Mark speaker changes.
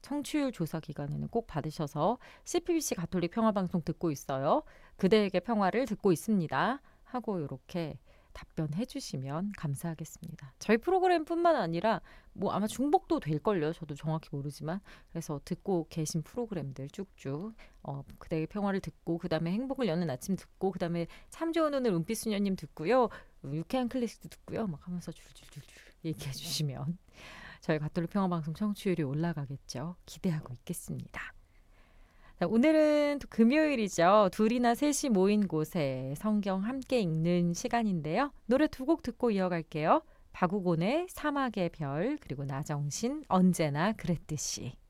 Speaker 1: 청취율 조사 기간에는 꼭 받으셔서 CPBC 가톨릭 평화방송 듣고 있어요. 그대에게 평화를 듣고 있습니다. 하고 이렇게 답변해 주시면 감사하겠습니다. 저희 프로그램뿐만 아니라 뭐 아마 중복도 될걸요. 저도 정확히 모르지만. 그래서 듣고 계신 프로그램들 쭉쭉 그대의 평화를 듣고 그다음에 행복을 여는 아침 듣고 그다음에 참 좋은 오늘 은빛수녀님 듣고요. 유쾌한 클래식도 듣고요. 막 하면서 줄줄줄줄 얘기해 주시면 저희 가톨릭 평화방송 청취율이 올라가겠죠. 기대하고 있겠습니다. 자, 오늘은 또 금요일이죠. 둘이나 셋이 모인 곳에 성경 함께 읽는 시간인데요. 노래 두 곡 듣고 이어갈게요. 박우곤의 사막의 별 그리고 나정신 언제나 그랬듯이.